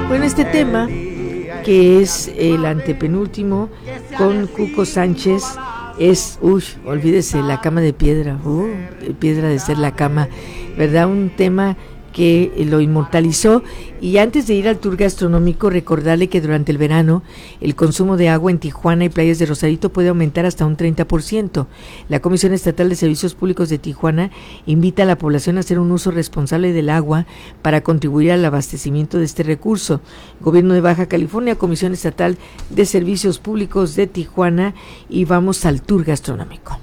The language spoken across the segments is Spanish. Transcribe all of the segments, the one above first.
Bueno, este tema, que es el antepenúltimo, con Cuco Sánchez, es, olvídese, la cama de piedra, piedra de ser la cama, ¿verdad? Un tema que lo inmortalizó. Y antes de ir al tour gastronómico, recordarle que durante el verano el consumo de agua en Tijuana y playas de Rosarito puede aumentar hasta un 30%. La Comisión Estatal de Servicios Públicos de Tijuana invita a la población a hacer un uso responsable del agua para contribuir al abastecimiento de este recurso. Gobierno de Baja California, Comisión Estatal de Servicios Públicos de Tijuana, y vamos al tour gastronómico.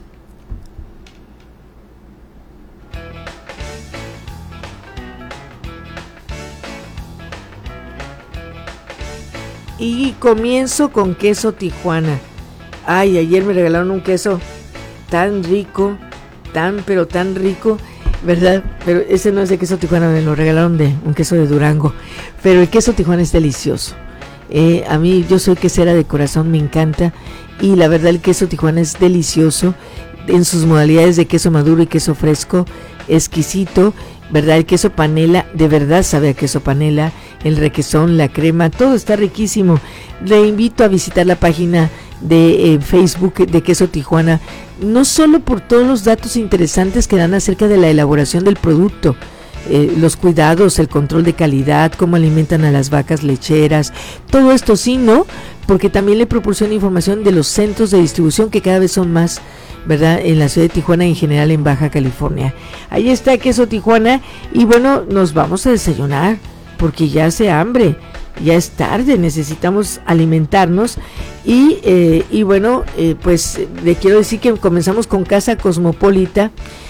Y comienzo con queso Tijuana. Ay, ayer me regalaron un queso tan rico, pero tan rico, ¿verdad? Pero ese no es de queso Tijuana, me lo regalaron de un queso de Durango. Pero el queso Tijuana es delicioso. A mí, yo soy quesera de corazón, me encanta. Y la verdad, el queso Tijuana es delicioso en sus modalidades de queso maduro y queso fresco, exquisito, ¿verdad? El queso panela, de verdad sabe a queso panela, el requesón, la crema, todo está riquísimo. Le invito a visitar la página de Facebook de Queso Tijuana, no solo por todos los datos interesantes que dan acerca de la elaboración del producto, los cuidados, el control de calidad, cómo alimentan a las vacas lecheras, todo esto, sino porque también le proporciona información de los centros de distribución, que cada vez son más, ¿verdad? En la ciudad de Tijuana y en general en Baja California. Ahí está Queso Tijuana. Y bueno, nos vamos a desayunar porque ya hace hambre, ya es tarde, necesitamos alimentarnos. Y bueno, pues le quiero decir que comenzamos con Casa Cosmopolita,